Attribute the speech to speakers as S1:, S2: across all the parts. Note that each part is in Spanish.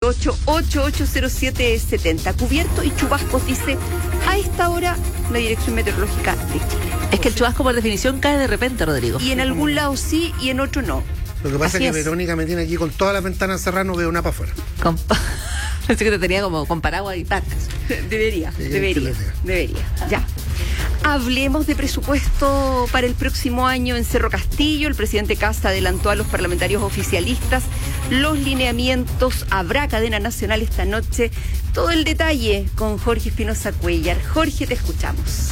S1: 688-880-70. Cubierto y chubascos, dice a esta hora la Dirección Meteorológica de Chile.
S2: Es que el chubasco por definición cae de repente, Rodrigo.
S1: Y en algún lado sí y en otro no.
S3: Lo que pasa es que Verónica me tiene aquí con todas las ventanas cerradas, no veo nada para afuera.
S2: Pensé que te tenía como con paraguas y patas.
S1: Debería. Ya. Hablemos de presupuesto para el próximo año en Cerro Castillo. El presidente Kast adelantó a los parlamentarios oficialistas los lineamientos. Habrá cadena nacional esta noche. Todo el detalle con Jorge Espinosa Cuéllar. Jorge, te escuchamos.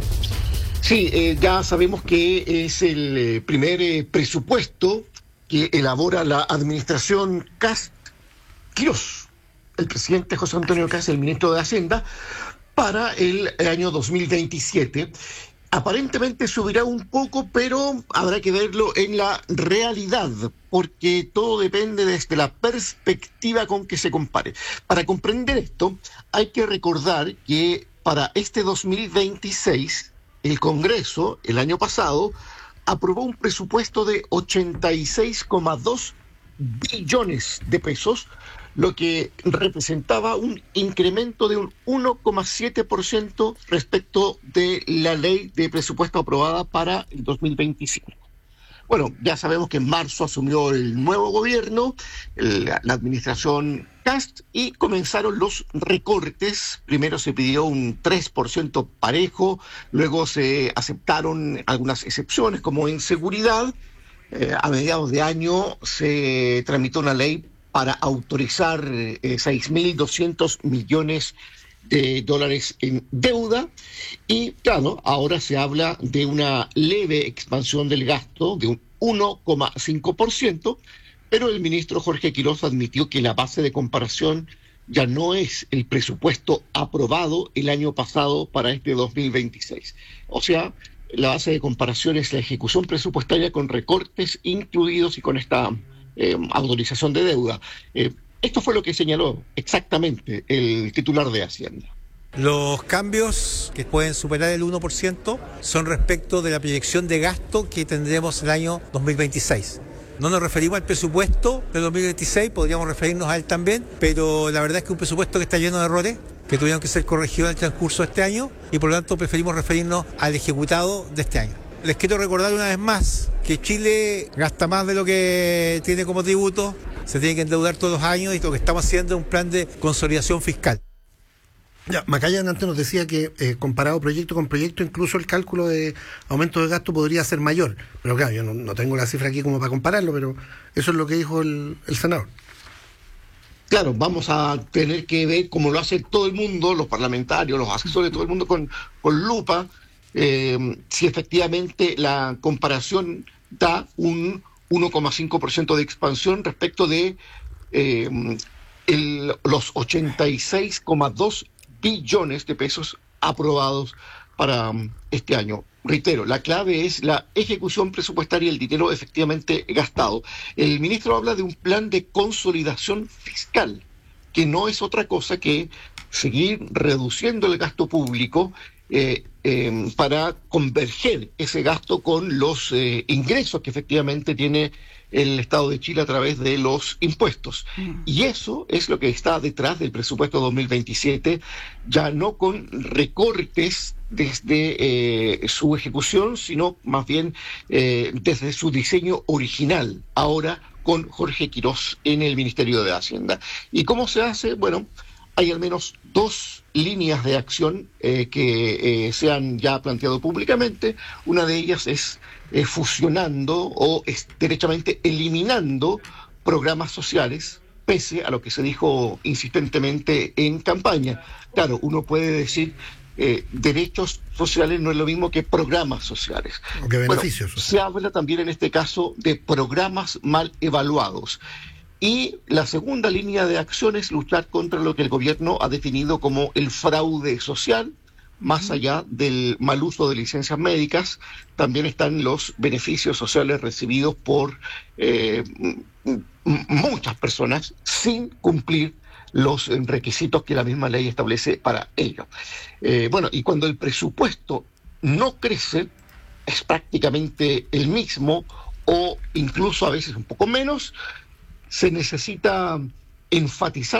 S4: Sí, ya sabemos que es el primer presupuesto que elabora la administración Kast-Quirós. El presidente José Antonio Kast, el ministro de Hacienda, para el año 2027. Aparentemente subirá un poco, pero habrá que verlo en la realidad, porque todo depende desde la perspectiva con que se compare. Para comprender esto, hay que recordar que para este 2026, el Congreso, el año pasado, aprobó un presupuesto de 86,2 billones de pesos, lo que representaba un incremento de un 1,7% respecto de la ley de presupuesto aprobada para el 2025. Bueno, ya sabemos que en marzo asumió el nuevo gobierno, la administración Kast, y comenzaron los recortes. Primero se pidió un 3% parejo, luego se aceptaron algunas excepciones, como en seguridad. A mediados de año se tramitó una ley para autorizar 6.200 millones de dólares en deuda, y claro, ahora se habla de una leve expansión del gasto de un 1,5%, pero el ministro Jorge Quirós admitió que la base de comparación ya no es el presupuesto aprobado el año pasado para este 2026. O sea, la base de comparación es la ejecución presupuestaria con recortes incluidos y con esta autorización de deuda. Esto fue lo que señaló exactamente el titular de Hacienda.
S5: Los cambios que pueden superar el 1% son respecto de la proyección de gasto que tendremos el año 2026. No nos referimos al presupuesto del 2026, podríamos referirnos a él también, pero la verdad es que es un presupuesto que está lleno de errores que tuvieron que ser corregidos en el transcurso de este año, y por lo tanto preferimos referirnos al ejecutado de este año. Les quiero recordar una vez más que Chile gasta más de lo que tiene como tributo, se tiene que endeudar todos los años, y lo que estamos haciendo es un plan de consolidación fiscal.
S3: Ya, Macaya antes nos decía que comparado proyecto con proyecto, incluso el cálculo de aumento de gasto podría ser mayor. Pero claro, yo no tengo la cifra aquí como para compararlo, pero eso es lo que dijo el senador.
S4: Claro, vamos a tener que ver, como lo hace todo el mundo, los parlamentarios, los asesores, todo el mundo con lupa, si efectivamente la comparación da un 1,5% de expansión respecto de los 86,2 billones de pesos aprobados para este año. Reitero, la clave es la ejecución presupuestaria y el dinero efectivamente gastado. El ministro habla de un plan de consolidación fiscal, que no es otra cosa que seguir reduciendo el gasto público para converger ese gasto con los ingresos que efectivamente tiene el Estado de Chile a través de los impuestos. Y eso es lo que está detrás del presupuesto 2027, ya no con recortes desde su ejecución, sino más bien desde su diseño original, ahora con Jorge Quirós en el Ministerio de Hacienda. ¿Y cómo se hace? Bueno, hay al menos dos líneas de acción que se han ya planteado públicamente. Una de ellas es fusionando o derechamente eliminando programas sociales, pese a lo que se dijo insistentemente en campaña. Claro, uno puede decir derechos sociales no es lo mismo que programas sociales.
S3: O que beneficios.
S4: Bueno, se habla también en este caso de programas mal evaluados. Y la segunda línea de acción es luchar contra lo que el gobierno ha definido como el fraude social. Más allá del mal uso de licencias médicas, también están los beneficios sociales recibidos por muchas personas sin cumplir los requisitos que la misma ley establece para ello. Bueno, y cuando el presupuesto no crece, es prácticamente el mismo o incluso a veces un poco menos, se necesita enfatizar